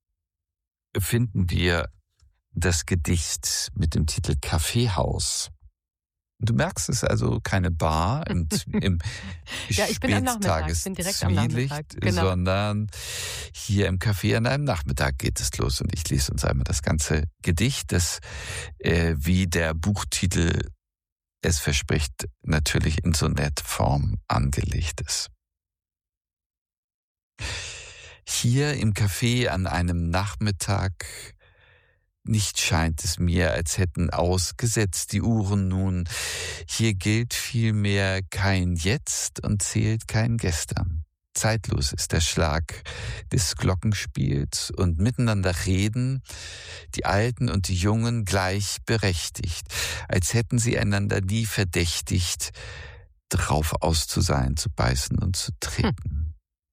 S2: finden wir das Gedicht mit dem Titel Kaffeehaus. Du merkst, es ist also keine Bar im, im
S3: Ja, ich bin am Nachmittag, ich bin direkt am Nachmittag, genau.
S2: Sondern hier im Café an einem Nachmittag geht es los. Und ich lese uns einmal das ganze Gedicht, das, äh, wie der Buchtitel es verspricht, natürlich in Sonettform angelegt ist. hier im Café an einem Nachmittag, nicht scheint es mir, als hätten ausgesetzt die Uhren nun. Hier gilt vielmehr kein Jetzt und zählt kein Gestern. Zeitlos ist der Schlag des Glockenspiels und miteinander reden die Alten und die Jungen gleichberechtigt, als hätten sie einander nie verdächtigt, drauf aus zu sein, zu beißen und zu treten. Hm.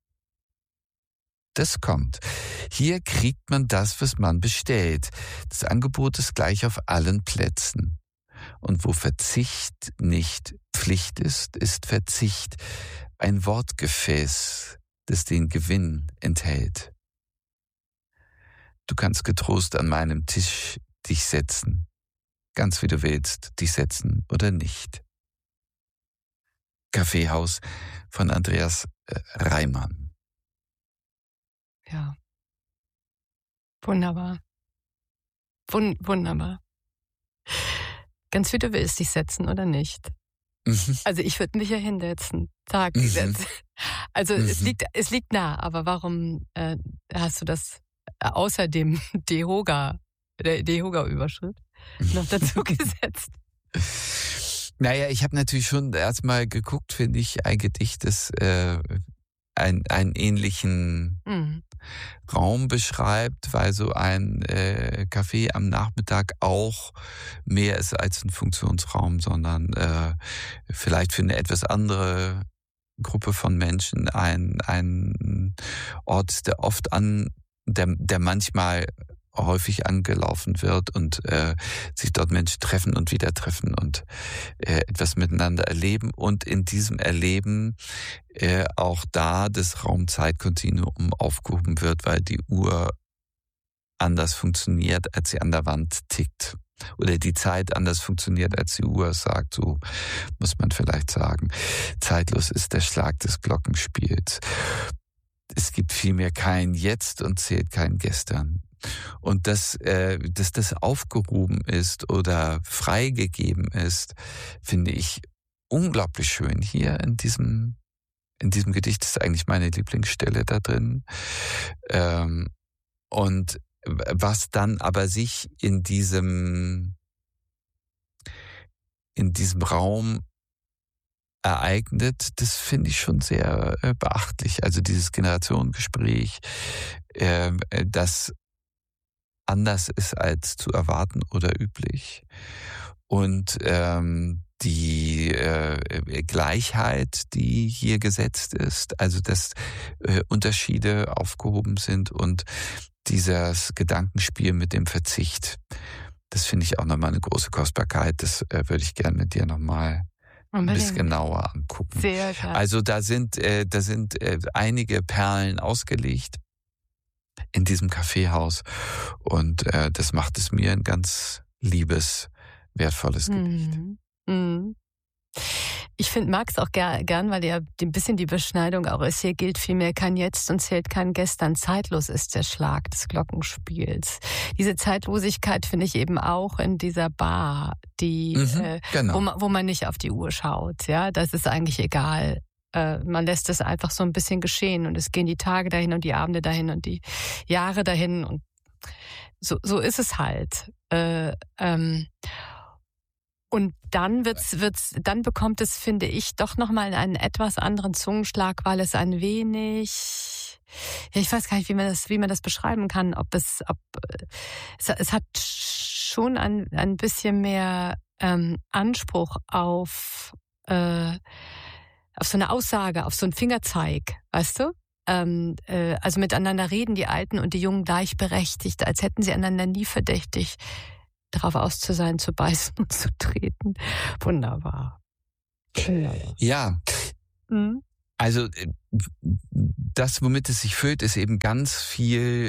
S2: Das kommt. Hier kriegt man das, was man bestellt. Das Angebot ist gleich auf allen Plätzen. Und wo Verzicht nicht Pflicht ist, ist Verzicht ein Wortgefäß, das den Gewinn enthält. Du kannst getrost an meinem Tisch dich setzen, ganz wie du willst, dich setzen oder nicht. Kaffeehaus von Andreas Reimann.
S3: Ja, wunderbar. Wun- wunderbar. Ganz wie du willst, dich setzen oder nicht.
S2: Mhm.
S3: Also ich würde mich ja hinsetzen. Tag
S2: Mhm.
S3: gesetzt. Also
S2: Mhm.
S3: es liegt, es liegt nah, aber warum äh, hast du das äh, außer dem Dehoga, der Dehoga-Überschrift noch dazu gesetzt?
S2: Naja, ich habe natürlich schon erstmal geguckt, finde ich, ein Gedicht, das äh, ein, einen ähnlichen
S3: Mhm.
S2: Raum beschreibt, weil so ein äh, Café am Nachmittag auch mehr ist als ein Funktionsraum, sondern äh, vielleicht für eine etwas andere Gruppe von Menschen ein, ein Ort, der oft an, der, der manchmal häufig angelaufen wird und äh, sich dort Menschen treffen und wieder treffen und äh, etwas miteinander erleben und in diesem Erleben äh, auch da das Raum-Zeit-Kontinuum aufgehoben wird, weil die Uhr anders funktioniert, als sie an der Wand tickt. Oder die Zeit anders funktioniert, als die Uhr sagt, so muss man vielleicht sagen. Zeitlos ist der Schlag des Glockenspiels. Es gibt vielmehr kein Jetzt und zählt kein Gestern. Und dass, äh, dass das aufgehoben ist oder freigegeben ist, finde ich unglaublich schön hier in diesem, in diesem Gedicht. Das ist eigentlich meine Lieblingsstelle da drin. Ähm, und was dann aber sich in diesem, in diesem Raum ereignet, das finde ich schon sehr äh, beachtlich. Also dieses Generationengespräch, äh, das anders ist als zu erwarten oder üblich. Und ähm, die äh, Gleichheit, die hier gesetzt ist, also dass äh, Unterschiede aufgehoben sind und dieses Gedankenspiel mit dem Verzicht, das finde ich auch nochmal eine große Kostbarkeit. Das äh, würde ich gerne mit dir nochmal ein bisschen genauer angucken.
S3: Sehr klar.
S2: Also da sind, äh, da sind äh, einige Perlen ausgelegt in diesem Kaffeehaus und äh, das macht es mir ein ganz liebes, wertvolles Gedicht.
S3: Mhm. Mhm. Ich finde, mag es auch ger- gern, weil ja ein bisschen die Beschneidung auch ist. Hier gilt vielmehr kein Jetzt und zählt kein Gestern. Zeitlos ist der Schlag des Glockenspiels. Diese Zeitlosigkeit finde ich eben auch in dieser Bar, die,
S2: Mhm,
S3: äh,
S2: genau.
S3: wo, man, wo man nicht auf die Uhr schaut. Ja, das ist eigentlich egal. Äh, man lässt es einfach so ein bisschen geschehen und es gehen die Tage dahin und die Abende dahin und die Jahre dahin und so, so ist es halt. Äh, ähm, Und dann wird's, wird's, dann bekommt es, finde ich, doch nochmal einen etwas anderen Zungenschlag, weil es ein wenig, ja, ich weiß gar nicht, wie man das, wie man das beschreiben kann, ob es, ob, es, es hat schon ein, ein bisschen mehr ähm, Anspruch auf, äh, auf so eine Aussage, auf so einen Fingerzeig, weißt du? Ähm, äh, also miteinander reden die Alten und die Jungen gleichberechtigt, als hätten sie einander nie verdächtig, darauf aus zu sein, zu beißen und zu treten. Wunderbar.
S2: Ja,
S3: Mhm.
S2: also das, womit es sich füllt, ist eben ganz viel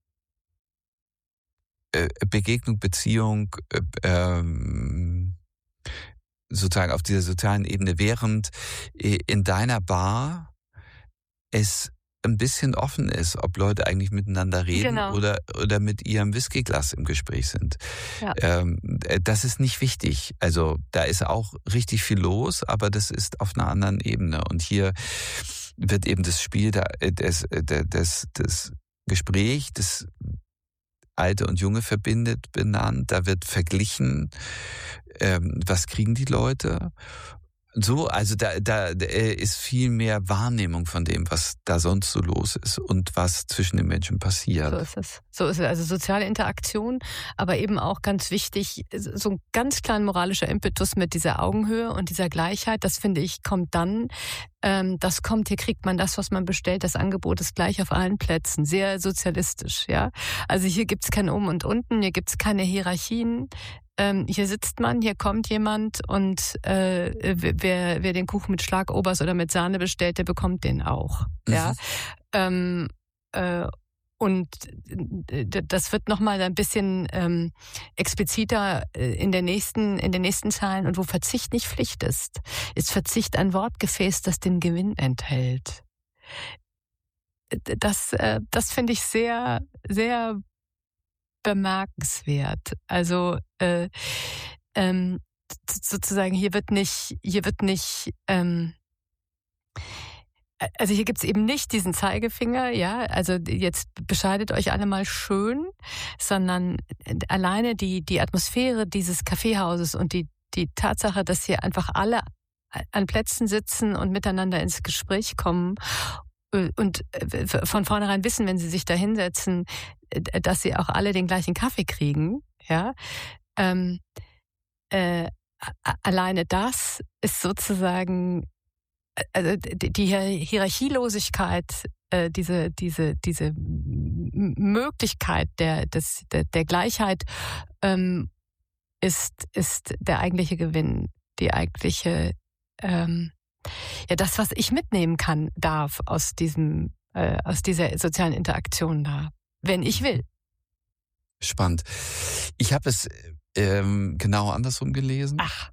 S2: äh, Begegnung, Beziehung, äh, ähm, sozusagen auf dieser sozialen Ebene, während äh, in deiner Bar es ein bisschen offen ist, ob Leute eigentlich miteinander reden
S3: Genau.
S2: oder, oder mit ihrem Whiskyglas im Gespräch sind.
S3: Ja.
S2: Ähm, das ist nicht wichtig. Also da ist auch richtig viel los, aber das ist auf einer anderen Ebene. Und hier wird eben das Spiel da, des, des, des Gespräch, das Alte und Junge verbindet, benannt. Da wird verglichen, ähm, was kriegen die Leute. So, also da, da ist viel mehr Wahrnehmung von dem, was da sonst so los ist und was zwischen den Menschen passiert.
S3: So ist es. So ist es. Also soziale Interaktion, aber eben auch ganz wichtig, so ein ganz kleiner moralischer Impetus mit dieser Augenhöhe und dieser Gleichheit. Das finde ich, kommt dann, ähm, das kommt, hier kriegt man das, was man bestellt. Das Angebot ist gleich auf allen Plätzen. Sehr sozialistisch, ja. Also hier gibt's kein Oben und Unten, hier gibt's keine Hierarchien. Ähm, hier sitzt man, hier kommt jemand und äh, wer, wer den Kuchen mit Schlagobers oder mit Sahne bestellt, der bekommt den auch. Mhm. Ja, ähm, äh, und das wird nochmal ein bisschen ähm, expliziter in der nächsten, in den nächsten Zeilen. Und wo Verzicht nicht Pflicht ist, ist Verzicht ein Wortgefäß, das den Gewinn enthält. Das, äh, das finde ich sehr, sehr bemerkenswert. Also äh, ähm, sozusagen hier wird nicht, hier wird nicht, ähm, also hier gibt's eben nicht diesen Zeigefinger, ja, also jetzt bescheidet euch alle mal schön, sondern alleine die die Atmosphäre dieses Kaffeehauses und die die Tatsache, dass hier einfach alle an Plätzen sitzen und miteinander ins Gespräch kommen und von vornherein wissen, wenn sie sich da hinsetzen, dass sie auch alle den gleichen Kaffee kriegen, ja. Ähm, äh, alleine das ist sozusagen, also die Hierarchielosigkeit, äh, diese diese diese Möglichkeit der des der, der Gleichheit ähm, ist ist der eigentliche Gewinn, die eigentliche ähm, ja, das, was ich mitnehmen kann, darf aus diesem, äh, aus dieser sozialen Interaktion da, wenn ich will.
S2: Spannend. Ich habe es ähm, genau andersrum gelesen.
S3: Ach.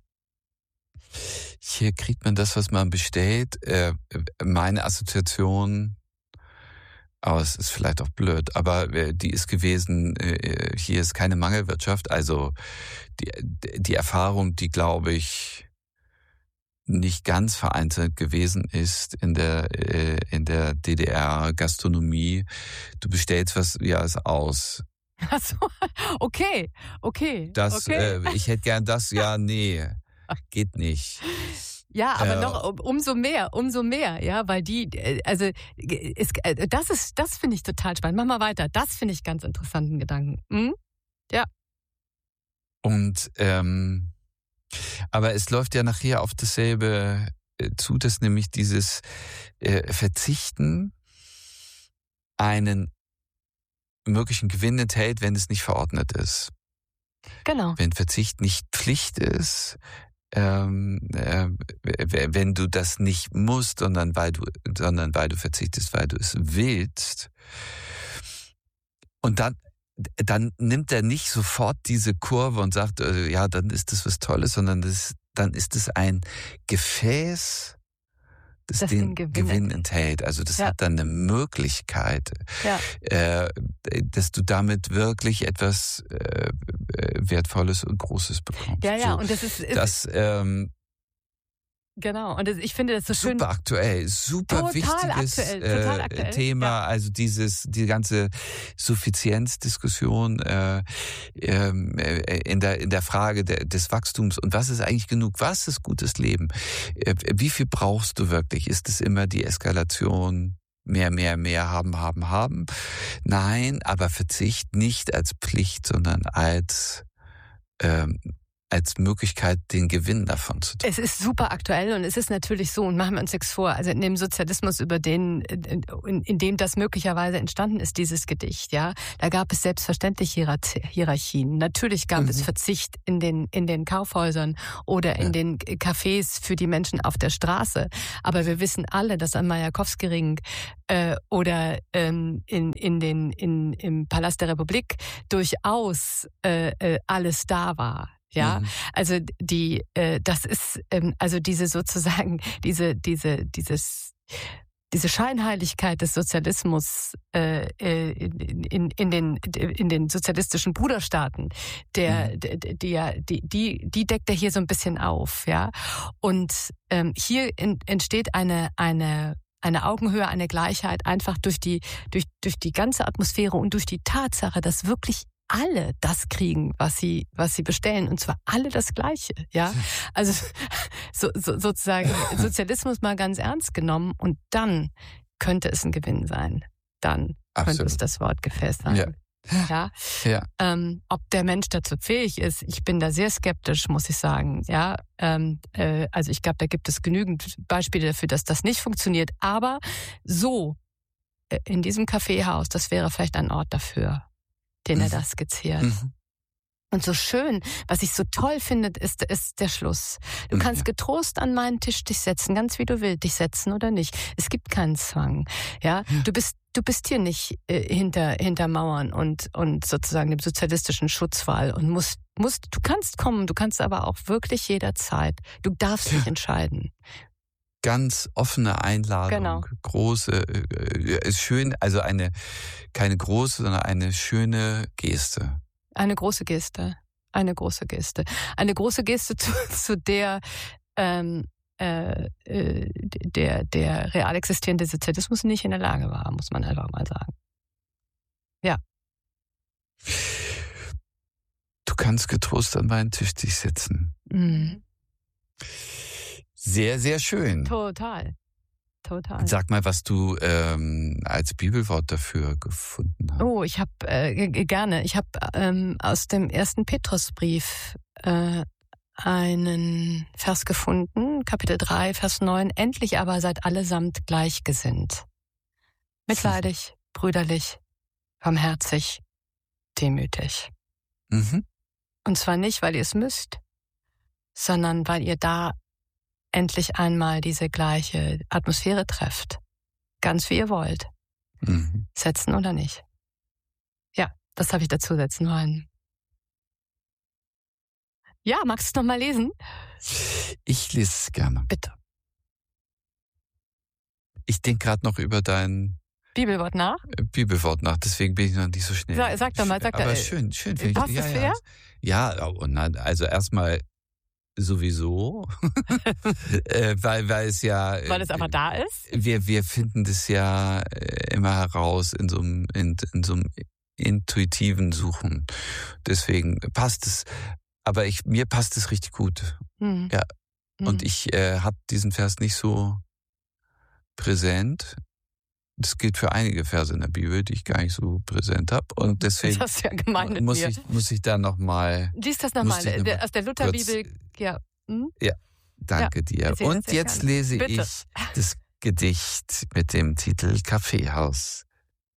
S2: Hier kriegt man das, was man bestellt. Äh, meine Assoziation, aber es ist vielleicht auch blöd, aber die ist gewesen, äh, hier ist keine Mangelwirtschaft. Also die, die Erfahrung, die, glaube ich, nicht ganz vereinzelt gewesen ist in der äh, in der D D R-Gastronomie. Du bestellst was, ja, ist aus.
S3: Ach so, okay, okay.
S2: Das,
S3: okay.
S2: Äh, ich hätte gern das, ja, nee, geht nicht.
S3: Ja, aber
S2: äh,
S3: noch umso mehr, umso mehr, ja, weil die, also ist, das ist, das finde ich total spannend. Mach mal weiter. Das finde ich ganz interessanten Gedanken. Hm? Ja.
S2: Und ähm, aber es läuft ja nachher auf dasselbe zu, dass nämlich dieses äh, Verzichten einen möglichen Gewinn enthält, wenn es nicht verordnet ist.
S3: Genau.
S2: Wenn Verzicht nicht Pflicht ist, ähm, äh, wenn du das nicht musst, sondern weil du, sondern weil du verzichtest, weil du es willst. Und dann dann nimmt er nicht sofort diese Kurve und sagt, äh, ja, dann ist das was Tolles, sondern das, dann ist es ein Gefäß, das, das den, den Gewinn, Gewinn enthält. Also das ja. hat dann eine Möglichkeit, ja. äh, dass du damit wirklich etwas äh, Wertvolles und Großes bekommst.
S3: Ja, ja,
S2: so,
S3: und das ist... ist
S2: das, ähm,
S3: Genau, und ich finde das so schön.
S2: Super aktuell, super
S3: total
S2: wichtiges
S3: aktuell, total aktuell.
S2: Äh, Thema.
S3: Ja.
S2: Also dieses, die ganze Suffizienzdiskussion äh, äh, in der in der Frage der, des Wachstums und was ist eigentlich genug? Was ist gutes Leben? Äh, wie viel brauchst du wirklich? Ist es immer die Eskalation? Mehr, mehr, mehr haben, haben, haben? Nein, aber Verzicht nicht als Pflicht, sondern als ähm, als Möglichkeit, den Gewinn davon zu tun.
S3: Es ist super aktuell und es ist natürlich so, und machen wir uns nichts vor, also in dem Sozialismus, über den, in, in dem das möglicherweise entstanden ist, dieses Gedicht, ja, da gab es selbstverständlich Hierarchien. Natürlich gab mhm. es Verzicht in den, in den Kaufhäusern oder in ja. den Cafés für die Menschen auf der Straße. Aber wir wissen alle, dass am Majakowskiring äh, oder ähm, in, in den, in, im Palast der Republik durchaus äh, äh, alles da war. Ja, mhm. also die, äh, das ist, ähm, also diese sozusagen, diese, diese, dieses, diese Scheinheiligkeit des Sozialismus äh, in, in, in den, in den sozialistischen Bruderstaaten, der, mhm. der, der, die, die, die deckt er hier so ein bisschen auf, ja. Und ähm, hier in, entsteht eine, eine, eine Augenhöhe, eine Gleichheit, einfach durch die, durch, durch die ganze Atmosphäre und durch die Tatsache, dass wirklich alle das kriegen, was sie, was sie bestellen, und zwar alle das Gleiche, ja. Also so, so, sozusagen Sozialismus mal ganz ernst genommen, und dann könnte es ein Gewinn sein. Dann
S2: Absolut.
S3: könnte es das Wortgefäß sein.
S2: Ja.
S3: Ja.
S2: Ja.
S3: Ähm, ob der Mensch dazu fähig ist, ich bin da sehr skeptisch, muss ich sagen. Ja, ähm, äh, also ich glaube, da gibt es genügend Beispiele dafür, dass das nicht funktioniert. Aber so äh, in diesem Kaffeehaus, das wäre vielleicht ein Ort dafür, den er da skizziert.
S2: Mhm.
S3: Und so schön, was ich so toll finde, ist, ist der Schluss. Du kannst
S2: ja.
S3: getrost an meinen Tisch dich setzen, ganz wie du willst, dich setzen oder nicht. Es gibt keinen Zwang. Ja,
S2: ja.
S3: du bist, du bist hier nicht äh, hinter, hinter Mauern und, und sozusagen dem sozialistischen Schutzwall und musst, musst, du kannst kommen, du kannst aber auch wirklich jederzeit. Du darfst dich entscheiden.
S2: Ganz offene Einladung,
S3: Genau.
S2: große, äh, schön, also eine, keine große, sondern eine schöne Geste.
S3: Eine große Geste, eine große Geste. Eine große Geste, zu, zu der ähm, äh, der, der real existierende Sozialismus nicht in der Lage war, muss man einfach mal sagen. Ja.
S2: Du kannst getrost an meinen Tisch dich setzen.
S3: Mhm.
S2: Sehr, sehr schön.
S3: Total. Total.
S2: Sag mal, was du ähm, als Bibelwort dafür gefunden hast.
S3: Oh, ich habe äh, gerne. Ich habe ähm, aus dem ersten Petrusbrief äh, einen Vers gefunden, Kapitel drei, Vers neun. Endlich aber seid allesamt gleichgesinnt. Mitleidig, brüderlich, barmherzig, demütig.
S2: Mhm.
S3: Und zwar nicht, weil ihr es müsst, sondern weil ihr da endlich einmal diese gleiche Atmosphäre trefft. Ganz wie ihr wollt.
S2: Mhm.
S3: Setzen oder nicht. Ja, das habe ich dazu setzen wollen. Ja, magst du es nochmal lesen?
S2: Ich lese es gerne.
S3: Bitte.
S2: Ich denke gerade noch über dein
S3: Bibelwort nach?
S2: Bibelwort nach, deswegen bin ich noch nicht so schnell.
S3: Sag, sag doch mal, sag
S2: Aber
S3: da,
S2: schön, schön finde ich.
S3: Passt
S2: ja,
S3: es
S2: ja,
S3: fair?
S2: ja, und also erstmal sowieso, äh, weil, weil es ja...
S3: Weil es einfach da ist?
S2: Wir, wir finden das ja immer heraus in so einem, in, in so einem intuitiven Suchen. Deswegen passt es, aber ich, mir passt es richtig gut.
S3: Mhm.
S2: Ja.
S3: Mhm.
S2: Und ich äh, habe diesen Vers nicht so präsent. Das gilt für einige Verse in der Bibel, die ich gar nicht so präsent habe. Und deswegen
S3: das ist ja gemein mit
S2: muss,
S3: mir.
S2: ich, muss ich da nochmal...
S3: Lies das nochmal, noch aus der Lutherbibel. Ja. Hm?
S2: Ja, danke
S3: ja,
S2: dir. Und jetzt
S3: gerne.
S2: lese
S3: Bitte.
S2: ich das Gedicht mit dem Titel Kaffeehaus.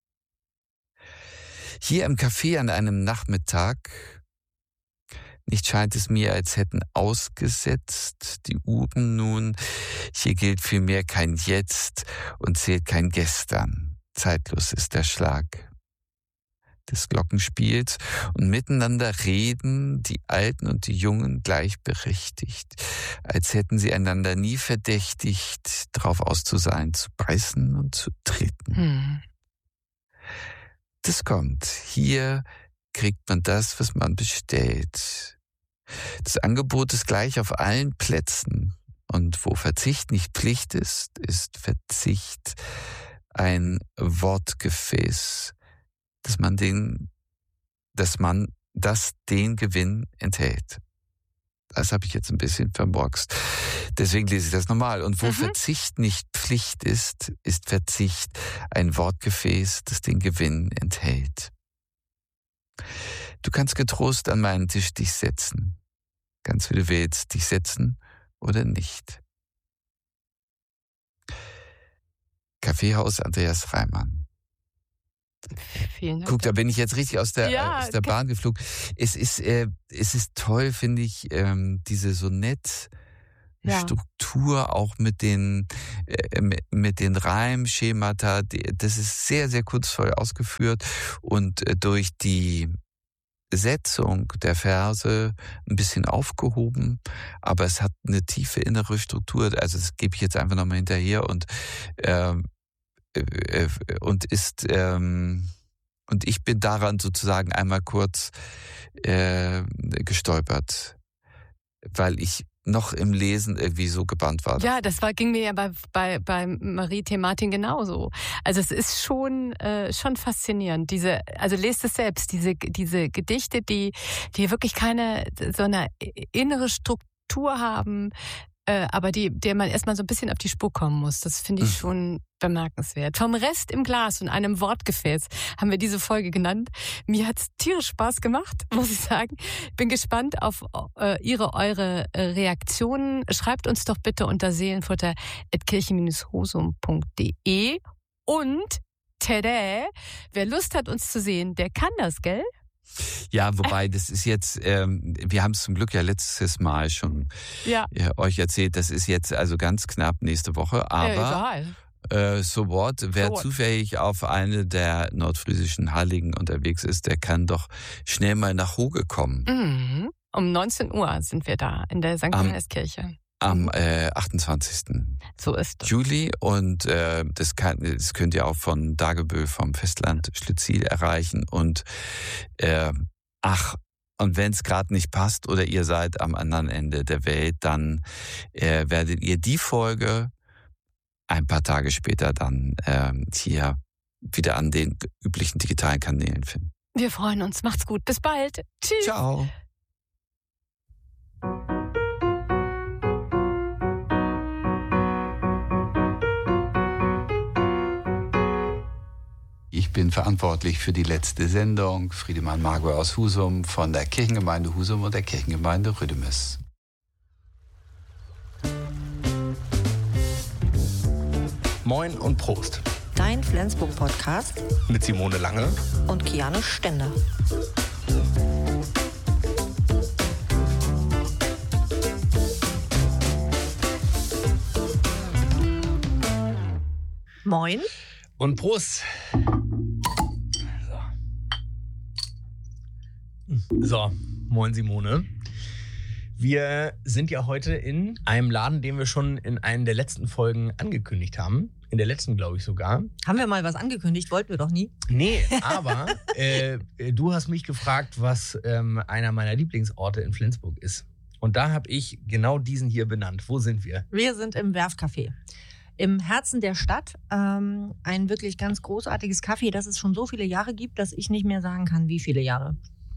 S2: Hier im Café an einem Nachmittag, nicht scheint es mir, als hätten ausgesetzt die Uhren nun. Hier gilt vielmehr kein Jetzt und zählt kein Gestern. Zeitlos ist der Schlag des Glockenspiels und miteinander reden die Alten und die Jungen gleichberechtigt, als hätten sie einander nie verdächtigt, drauf aus zu sein, zu beißen und zu treten.
S3: Hm.
S2: Das kommt. Hier kriegt man das, was man bestellt. Das Angebot ist gleich auf allen Plätzen. Und wo Verzicht nicht Pflicht ist, ist Verzicht ein Wortgefäß, dass man den, dass man das den Gewinn enthält. Das habe ich jetzt ein bisschen vermurkst. Deswegen lese ich das nochmal. Und wo mhm. Verzicht nicht Pflicht ist, ist Verzicht ein Wortgefäß, das den Gewinn enthält. Du kannst getrost an meinen Tisch dich setzen. Ganz wie du willst, dich setzen oder nicht. Kaffeehaus Andreas Reimann.
S3: Vielen Dank.
S2: Guck, da bin ich jetzt richtig aus der,
S3: ja,
S2: aus der Bahn geflogen. Es ist, äh, es ist toll, finde ich, ähm, diese Sonett- ja. Struktur auch mit den, äh, mit den Reimschemata. Das ist sehr, sehr kunstvoll ausgeführt und äh, durch die Setzung der Verse ein bisschen aufgehoben, aber es hat eine tiefe innere Struktur. Also das gebe ich jetzt einfach nochmal hinterher und äh, äh, und ist ähm, und ich bin daran sozusagen einmal kurz äh, gestolpert, weil ich noch im Lesen irgendwie so gebannt war.
S3: Ja, das war, ging mir ja bei, bei, bei Marie-T. Martin genauso. Also es ist schon, äh, schon faszinierend. Diese, also lest es selbst, diese, diese Gedichte, die, die wirklich keine so eine innere Struktur haben, äh, aber die, der man erstmal so ein bisschen auf die Spur kommen muss. Das finde ich schon bemerkenswert. Vom Rest im Glas und einem Wortgefäß haben wir diese Folge genannt. Mir hat's tierisch Spaß gemacht, muss ich sagen. Bin gespannt auf äh, Ihre, eure äh, Reaktionen. Schreibt uns doch bitte unter seelenfutter at kirchen husum punkt de und tada, wer Lust hat, uns zu sehen, der kann das, gell?
S2: Ja, wobei das ist jetzt, ähm, wir haben es zum Glück ja letztes Mal schon
S3: ja.
S2: äh, euch erzählt, das ist jetzt also ganz knapp nächste Woche, aber
S3: ja, egal.
S2: Äh, so what, wer
S3: so what.
S2: zufällig auf eine der nordfriesischen Heiligen unterwegs ist, der kann doch schnell mal nach Hoge kommen.
S3: Mhm. Um neunzehn Uhr sind wir da in der Sankt Johannes-Kirche.
S2: Am äh, achtundzwanzigsten
S3: So ist es.
S2: Juli und äh, das, kann, das könnt ihr auch von Dagebüll vom Festland Schlütziel erreichen und äh, ach, und wenn es gerade nicht passt oder ihr seid am anderen Ende der Welt, dann äh, werdet ihr die Folge ein paar Tage später dann ähm, hier wieder an den üblichen digitalen Kanälen finden.
S3: Wir freuen uns. Macht's gut. Bis bald. Tschüss.
S2: Ciao. Ich bin verantwortlich für die letzte Sendung. Friedemann Margot aus Husum von der Kirchengemeinde Husum und der Kirchengemeinde Rüdemes.
S1: Moin und Prost.
S4: Dein Flensburg-Podcast
S1: mit Simone Lange
S4: und Kiane Stender. Moin.
S1: Und Prost. So. so, moin Simone. Wir sind ja heute in einem Laden, den wir schon in einer der letzten Folgen angekündigt haben. In der letzten, glaube ich, sogar.
S4: Haben wir mal was angekündigt? Wollten wir doch nie.
S1: Nee, aber äh, du hast mich gefragt, was ähm, einer meiner Lieblingsorte in Flensburg ist. Und da habe ich genau diesen hier benannt. Wo sind wir?
S4: Wir sind im Werfcafé. Im Herzen der Stadt. Ähm, ein wirklich ganz großartiges Café, das es schon so viele Jahre gibt, dass ich nicht mehr sagen kann, wie viele Jahre.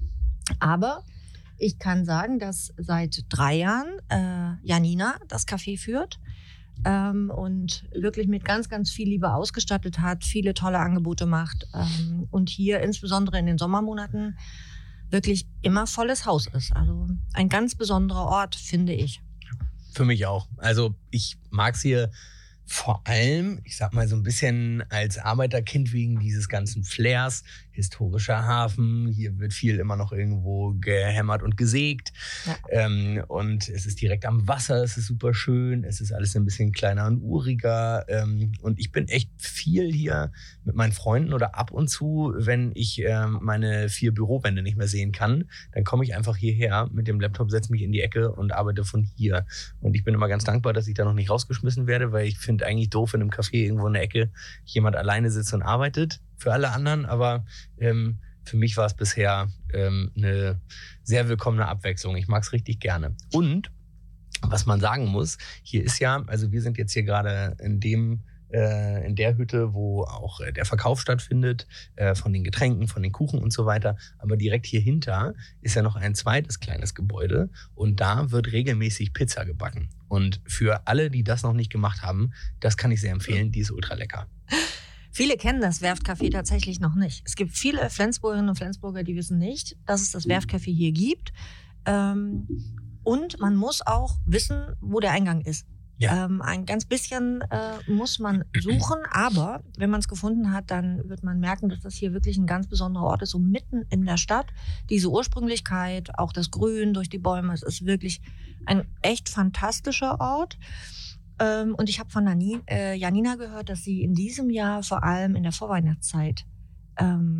S4: Aber ich kann sagen, dass seit drei Jahren äh, Janina das Café führt ähm, und wirklich mit ganz, ganz viel Liebe ausgestattet hat, viele tolle Angebote macht ähm, und hier insbesondere in den Sommermonaten wirklich immer volles Haus ist. Also ein ganz besonderer Ort, finde ich.
S1: Für mich auch. Also ich mag es hier vor allem, ich sag mal so ein bisschen als Arbeiterkind wegen dieses ganzen Flairs, historischer Hafen, hier wird viel immer noch irgendwo gehämmert und gesägt ja. ähm, und es ist direkt am Wasser, es ist super schön, es ist alles ein bisschen kleiner und uriger ähm, und ich bin echt viel hier mit meinen Freunden oder ab und zu, wenn ich ähm, meine vier Bürowände nicht mehr sehen kann, dann komme ich einfach hierher mit dem Laptop, setze mich in die Ecke und arbeite von hier und ich bin immer ganz dankbar, dass ich da noch nicht rausgeschmissen werde, weil ich finde eigentlich doof, in einem Café irgendwo in der Ecke jemand alleine sitzt und arbeitet. Für alle anderen, aber ähm, für mich war es bisher ähm, eine sehr willkommene Abwechslung. Ich mag es richtig gerne. Und was man sagen muss, hier ist ja, also wir sind jetzt hier gerade in dem äh, in der Hütte, wo auch äh, der Verkauf stattfindet, äh, von den Getränken, von den Kuchen und so weiter. Aber direkt hier hinter ist ja noch ein zweites kleines Gebäude und da wird regelmäßig Pizza gebacken. Und für alle, die das noch nicht gemacht haben, das kann ich sehr empfehlen, die ist ultra lecker.
S4: Viele kennen das Werftcafé tatsächlich noch nicht. Es gibt viele Flensburgerinnen und Flensburger, die wissen nicht, dass es das Werftcafé hier gibt. Ähm, und man muss auch wissen, wo der Eingang ist. Ja. Ähm, ein ganz bisschen äh, muss man suchen, aber wenn man es gefunden hat, dann wird man merken, dass das hier wirklich ein ganz besonderer Ort ist, so mitten in der Stadt. Diese Ursprünglichkeit, auch das Grün durch die Bäume, es ist wirklich ein echt fantastischer Ort. Ähm, und ich habe von Nani, äh, Janina gehört, dass sie in diesem Jahr vor allem in der Vorweihnachtszeit ähm,